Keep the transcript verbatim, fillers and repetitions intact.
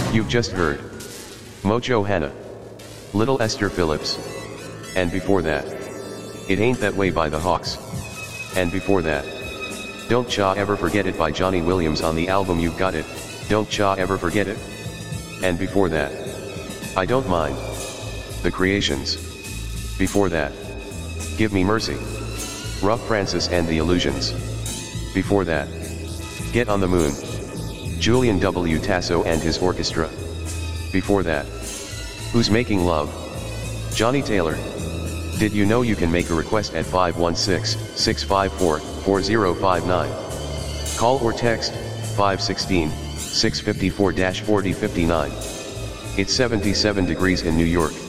You've just heard Mojo Hannah, Little Esther Phillips. And before that, It Ain't That Way by the Hawks. And before that, Don't Cha Ever Forget It by Johnny Williams on the album You've Got It, Don't Cha Ever Forget It. And before that, I Don't Mind, The Creations. Before that, Give Me Mercy, Rough Francis and the Illusions. Before that, Get on the Moon, Julian W. Tasso and his orchestra. Before that, Who's Making Love, Johnny Taylor. Did you know you can make a request at five one six, six five four, four zero five nine? Call or text five one six, six five four, four zero five nine. It's seventy-seven degrees in New York.